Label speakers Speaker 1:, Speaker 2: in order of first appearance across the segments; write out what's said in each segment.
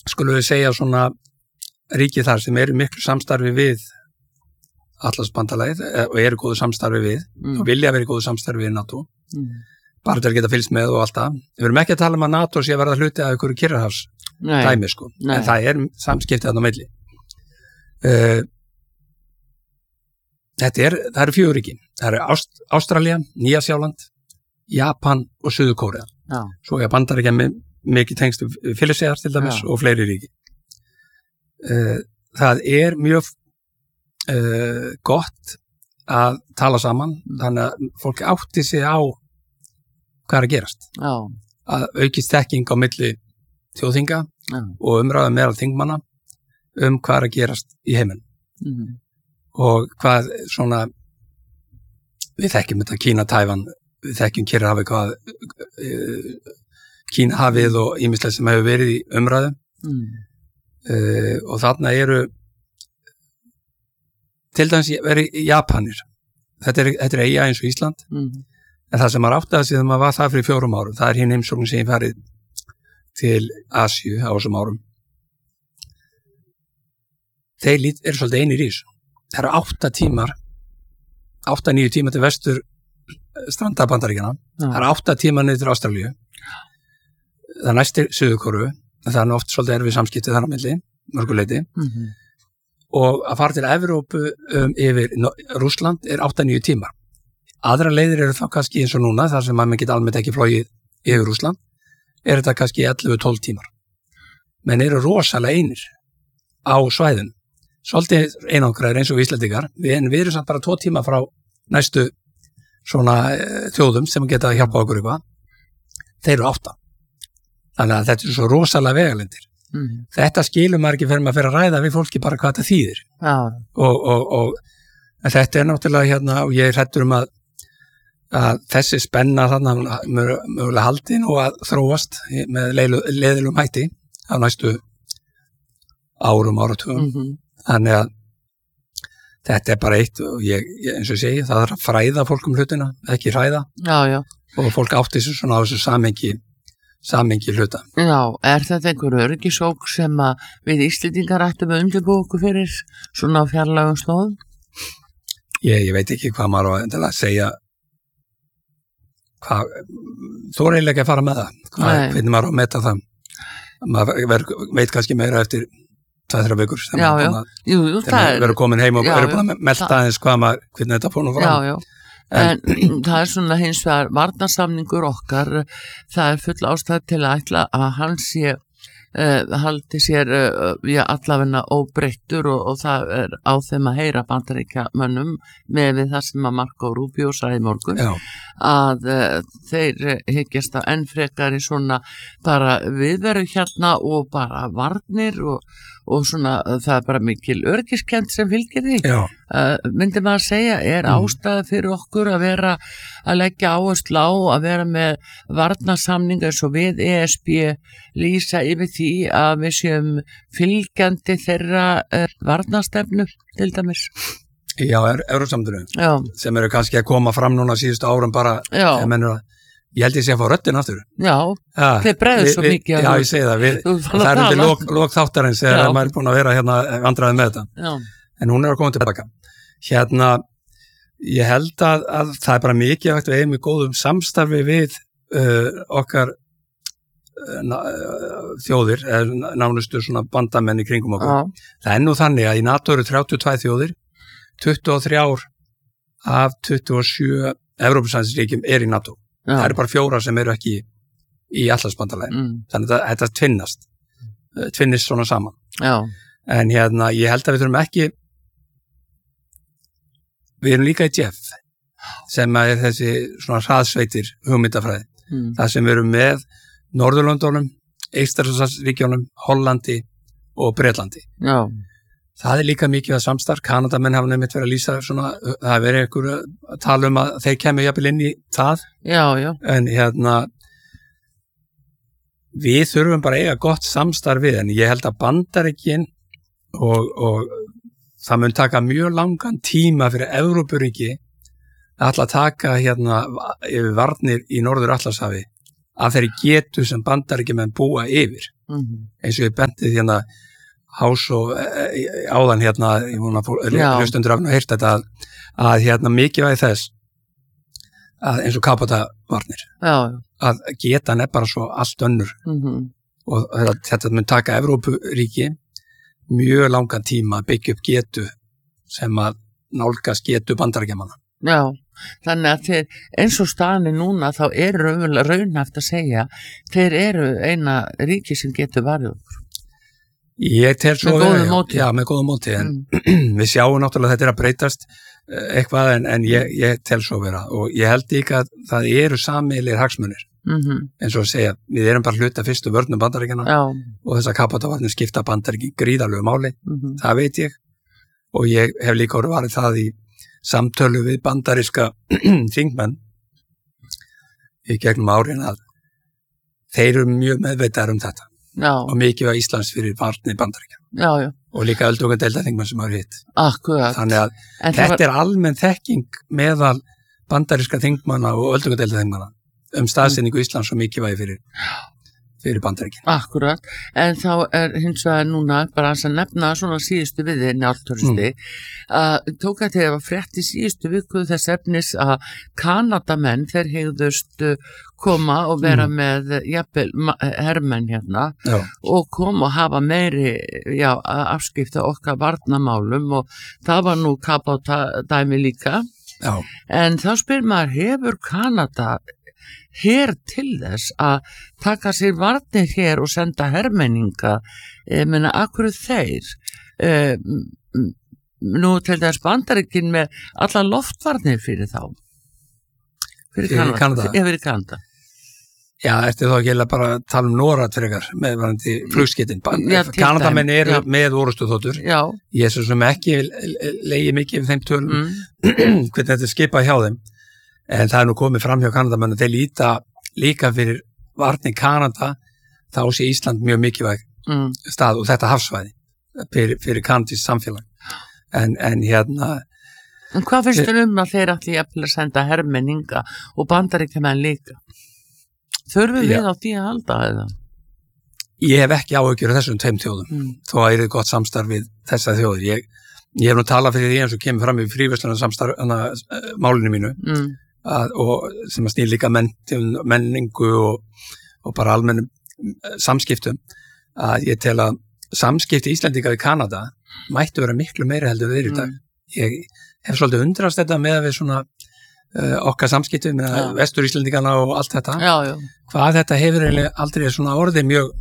Speaker 1: skulum við segja svona ríki þar sem eru miklu samstarfi við Atlantsbandalagið og eru góðu samstarfi við og vilja vera í góðu samstarfi við NATO bara til að geta fylgst með og allt það. Við erum ekki að tala um að NATO sé að verða hluti af einhverju Kyrrahafs dæmi sko, en það samskipti þarna á milli. Það eru 4 ríki. Það eru Ástralía, Nýja-Sjáland, Japan og Suður-Kórea. Svo ég bandar ekki mikið tengst Filippseyjar til dæmis og fleiri ríki. Það er mjög gott að tala saman, þannig að fólk átti sig á hvað er að gerast. Að aukist þekking á milli þjóðþinga og umræða meðal þingmanna hvað er að gerast í heiminn. Og hvað svona við þekkjum þetta Kína-Tævan, við þekkjum Kyrrahafi hvað Kínahafið og ýmislegt sem hefur verið í umræðu og þarna eru til dæmis verið Japanir. Þetta er eyja eins og Ísland en það sem maður áttaði sig þegar maður var það fyrir 4 árum, það er hinn heimsókn sem ég farið til Asíu á þessum árum. Þeir eru svolítið einir í þessu. Það eru 8-9 tímar til vestur stranda Bandaríkjanna. Það eru 8 tímar niður til Ástralíu. Það næstir Suður-Kóreu, en það er oft svolítið erfið samskipti þar á milli, mörguleiti. Og að fara til Evrópu yfir Rússland er 8-9 tímar. Aðra leiðir eru þá kannski eins og núna, þar sem maður geta almennt ekki flogið yfir Rússland, er þetta kannski 11-12 tímar. Menn eru rosalega einir á svæðun. Svolítið einangraðir eins og Íslendingar, en við erum samt bara 2 tíma frá næstu svona þjóðum sem geta að hjálpa okkur eitthvað. Þeir eru 8. Þannig að þetta er svo rosalega vegalendir. Þetta skilur maður ekki fyrir maður fyrir að ræða við fólki bara hvað þetta þýðir. Og þetta er náttúrulega hérna, og ég er hræddur að þessi spenna þarna mögulega haldin og að þróast með leiðilegum hætti á næstu áratugum. Þannig að þetta er bara eitt og ég eins og ég segi, það er að fræða fólk hlutina, ekki hræða. Og fólk átti sig svona á þessu samhengi hluta.
Speaker 2: Já, er þetta einhver öryggisók sem að við Íslendingar ættum að undirbúa okkur fyrir svona fjarlægum slóðum?
Speaker 1: Ég veit ekki hvað maður á að segja þú er eiginlega ekki að fara með það hvernig maður á að meta það maður veit kannski meira eftir 2-3 vikur þegar maður verður komin heim og verður búin að melta aðeins hvernig þetta fór nú fram.
Speaker 2: En það er svona hins vegar varnarsamningur okkar, það er full ástæð til að ætla að hann sé haldi sér allavegna óbreyttur og það er á þeim að heyra Bandaríkjamönnum með við það sem að Marco Rubio sagði í morgun að þeir hyggjast að enn frekar í svona bara viðveru hérna og bara varnir og svona það er bara mikil öryggiskennd sem fylgir því. Myndi maður segja er ástæða fyrir okkur að vera að leggja áherslu á að vera með varnarsamning eins og við ESB lýsa yfir því að við séum fylgjandi þeirra varnarstefnu til dæmis.
Speaker 1: Já, Evrópusambandinu sem eru kannski að koma fram núna síðustu árum bara ég held ég sé að fá röddin aftur.
Speaker 2: Þeir bregður svo mikið.
Speaker 1: Já, ég segi það. Það er undir lok þáttarins þegar maður er búin að vera hérna vandræði með þetta. En hún er að koma tilbaka. Hérna, ég held að það er bara mikilvægt við eigum í góðum samstarfi við okkar þjóðir, nánustu svona bandamenn í kringum okkur. Það er nú þannig að í NATO eru 32 þjóðir, 23 af 27 Evrópusambandsríkjum er í NATO. Það eru bara 4 sem eru ekki í Atlantsbandalaginu. Þannig að þetta tvinnist svona saman. En hérna, ég held að við þurfum ekki við erum líka í JEF sem er þessi svona hraðsveitir hugmyndafræði. Það sem við erum með Norðurlöndunum, Eystrasaltsríkjunum, Hollandi og Bretlandi. Það er líka mikið að samstarf. Kanadamenn hafa nefnitt verið að lýsa svona, það er verið einhver að tala að þeir kemur jafnvel inn í það. En hérna við þurfum bara að eiga gott samstarf við, en ég held að Bandaríkin og það mun taka mjög langan tíma fyrir Evrópuríki að taka hérna yfir varnir í Norður-Atlantshafi að þeirri getu sem Bandaríkjamenn búa yfir. Eins og ég benti hérna Hás og áðan hérna, ég múna hlustundur af og heyrt þetta að hérna mikilvægi þess að eins og kapótavarnir að getan bara svo allt önnur og þetta mun taka Evrópuríki mjög langan tíma að byggja upp getu sem að nálgast getu Bandaríkjamanna.
Speaker 2: Já, þannig að þeir eins og staðan núna þá eru raunhæft að segja þeir eru eina ríki sem getur varið okkur.
Speaker 1: Ég tel svo
Speaker 2: með góðu móti.
Speaker 1: Já, með góðu móti, en við sjáum náttúrulega þetta að breytast eitthvað en ég tel svo vera og ég held líka að það eru sameiginlegir hagsmunir eins og að segja, við erum bara hluta fyrstu vörnum Bandaríkjanna og þess að kapótavarnir skipta Bandaríkin gríðarlegu máli, það veit ég og ég hef líka orðið varið það í samtölu við bandaríska þingmenn í gegnum árin að þeir eru mjög meðveitaðir þetta og mikið var Íslands fyrir varnir Bandaríkja og líka öldungadeilda þingmenn sem hafa hitt.
Speaker 2: Akkurat.
Speaker 1: Þannig að þetta er almenn þekking meðal bandaríska þingmanna og öldungadeilda þingmanna staðsetningu Íslands og mikið vægi fyrir Bandaríkin.
Speaker 2: Akkurat, en þá er hins vegar núna bara að nefna svona síðustu viði njálturisti tók að þegar var frétt í síðustu viku þess efnis að Kanadamenn þeir hegðust koma og vera með jafnvel hermenn hérna og koma og hafa meiri afskipta okkar varnarmálum og það var nú kapótadæmi líka en þá spyr maður hefur Kanada her til þess að taka sér varnir hér og senda hermenninga menna, akkur þeir nú til þess Bandaríkin með alla loftvarnir fyrir þá fyrir Kanada
Speaker 1: Já, ertu þá ekki bara að tala Norad fyrir ykkar með varandi flugskeytin Kanadamenn eru með orustuþotur ég er svo sem ekki leiði mikið við þeim tölum hvernig þetta er skipað hjá þeim en það er nú komið fram hjá Kanadamenn þeir líta líka fyrir varnir Kanada þá sé Ísland mjög mikilvæg stað og þetta hafsvæði fyrir kanadískt samfélag en hérna
Speaker 2: En hvað finnst þér að þeir ætli að senda hermenninga og Bandaríkjamenn líka? Þurfum við á því að halda eða?
Speaker 1: Ég hef ekki áhyggjur af þessum tveim þjóðum þó að það er gott samstarf við þessa þjóðir ég hef nú talað fyrir því eins og kemur fram í fríverslunarsamstarf málinu mínu og sem að snýr líka menningu og bara almennum samskiptum að ég tel að samskipti Íslendinga við Kanada mættu vera miklu meira heldur við í dag. Ég hef svolítið undrast þetta með að við svona okkar samskipti með vestur Íslendingana og allt þetta. Hvað þetta hefur aldrei svona orðið mjög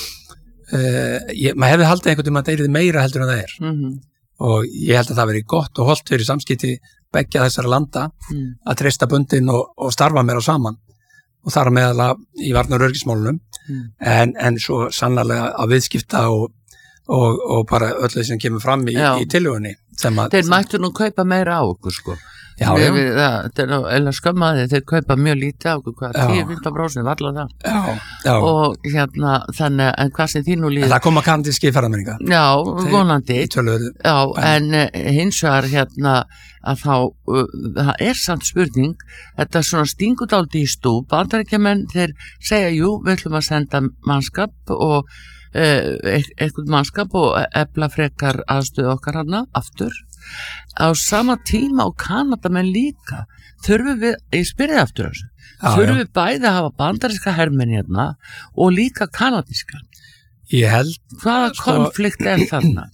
Speaker 1: maður hefði haldið einhvern að það er meira heldur en það er. Og ég held að það veri gott og holdt fyrir samskipti beggja þessara landa að treysta bundin og starfa meira saman og þar meðal í varnar- og öryggismálunum en svo sannarlega að viðskipta og bara öllu sem kemur fram í tillögunni.
Speaker 2: Þeir mættu nú kaupa meira á okkur sko. Þetta er eða skömmaði, þeir kaupa mjög lítið á okkur, 10-15% varla það. Og hérna, þannig, en hvað sem því nú líður?
Speaker 1: Það koma kanadískir ferðamenninga.
Speaker 2: Já, vonandi. En hins vegar hérna að þá, það er samt spurning, þetta er svona stingudáldi í stúf, Bandaríkjamenn, þeir segja, jú, við ætlum að senda mannskap og eitthvað mannskap og efla frekar aðstöðu okkar hana, aftur. Á sama tíma og Kanadamenn líka, þurfum við, ég spyrði aftur þessu, þurfum við bæði að hafa bandaríska hermenn hérna og líka kanadíska?
Speaker 1: Ég held.
Speaker 2: Hvaða konflikt er þarna?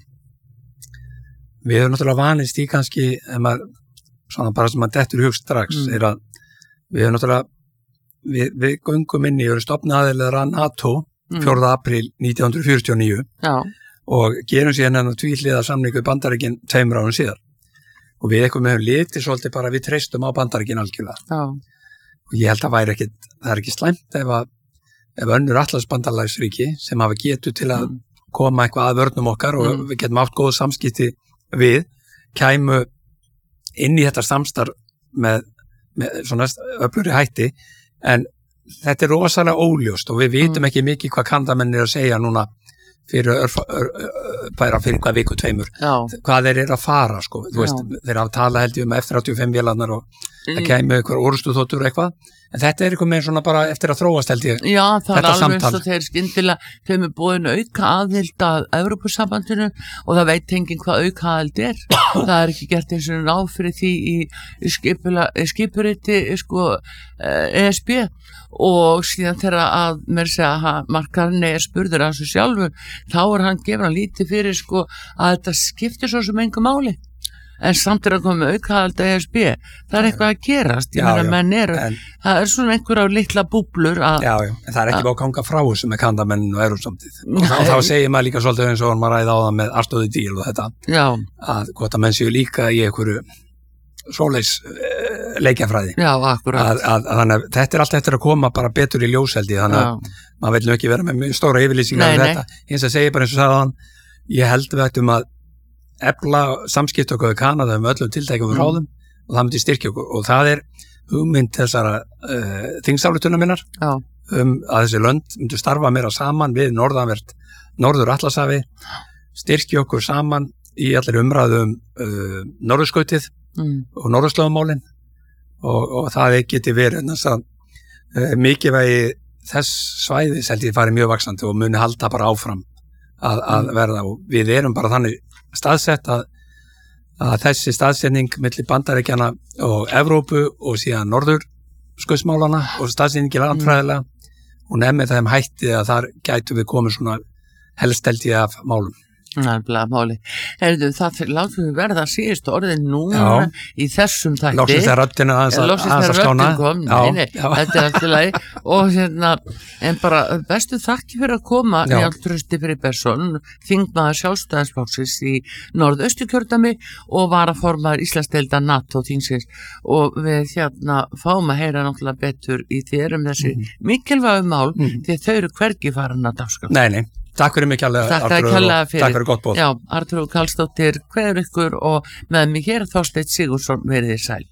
Speaker 1: Við erum náttúrulega vanist í kannski, svona bara sem að dettur hugst strax, er að við erum náttúrulega, við göngum inn í, við erum stofnaðilegar að NATO 4. apríl 1949 og gerum síðan hennar tvíhliða samningu Bandaríkin 2 árum síðar og við eitthvað með litið svolítið bara við treystum á Bandaríkin algjörlega og ég held að það er ekki slæmt ef önnur Atlantsbandalagsríki sem hafa getu til að koma eitthvað að vörnum okkar og við getum átt góð samskipti við kæmu inn í þetta samstarf með svona öflugri hætti en þetta er rosalega óljóst og við vitum ekki mikið hvað Kanadamenn er að segja núna fyrir hvað viku 2 hvað þeir eru að fara sko. Þú veist, þeir hafa talað held ég F-35 vélarnar og það kemur eitthvað orrustuþotur eitthvað En þetta eitthvað með svona bara eftir að þróast held ég.
Speaker 2: Já, það
Speaker 1: þetta
Speaker 2: alveg
Speaker 1: samtal.
Speaker 2: eins og þeir skyndilega, þeim búin auka aðild að Evrópusambandinu og það veit enginn hvað auka aðild það ekki gert eins og ráð fyrir því í skipuriti ESB og síðan þegar að mér segja Markarni spurður að þessu sjálfur, þá hann gefur hann lítið fyrir að þetta skiptir svo sem engu máli. En samt að koma aukaðald ESB, það eitthvað að gerast, ég meina menn það svona einhver á litla búblur að...
Speaker 1: Já, en það ekki búið að ganga frá þessu með kandamennin og Evrópusambandið. Og þá segir maður líka svolítið eins og maður ræði á það með Arstóði Díl og þetta, að hvort að menn séu líka í einhverju svoleiðis leikjafræði.
Speaker 2: Já, akkurat.
Speaker 1: Þannig að þetta allt eftir að koma bara betur í ljóseldi, þannig að maður vil nú ekki vera með stóra yfirlýsingar um þetta. Eins að segja bara eins og sagði hann, ég held við ættum að efla samskipt okkur við Kanada með öllum tiltækum ráðum og það myndi styrkja okkur og það hugmynd þessara þingsályktana minnar að þessi lönd myndi starfa meira saman við norður Atlantshafi, styrkja okkur saman í allir umræðum norðurskautið og norðurslóðamálin og það geti verið mikilvægi þess svæðis held ég farið mjög vaxandi og muni halda bara áfram að verða og við erum bara þannig staðsett að þessi staðsetning milli Bandaríkjanna og Evrópu og síðan norðurskautsmálana og staðsetningi landfræðilega hún með þeim hætti að þar gætum við komið svona helsteldi af málum.
Speaker 2: Nefnilega máli. Það látum við verða síðust orðin núna í þessum þætti.
Speaker 1: Loksins þegar röddin að skána.
Speaker 2: Þetta alltaf lagi og en bara bestu þakki fyrir að koma Njáll Trausti Friðbertsson, þingmaður Sjálfstæðisflokksins í Norðausturkjördæmi og varaformaður Íslandsdeildar NATO þingsins og við fáum að heyra náttúrulega betur í þér þessi mikilvægu mál því þau eru hvergi farin að dagskrá.
Speaker 1: Nei. Takk fyrir mig kærlega, Artur, og takk fyrir gott boð.
Speaker 2: Já, Artur Karlsdóttir, hver ykkur og með mig hér Þorsteinn Sigurðsson, verið sæl.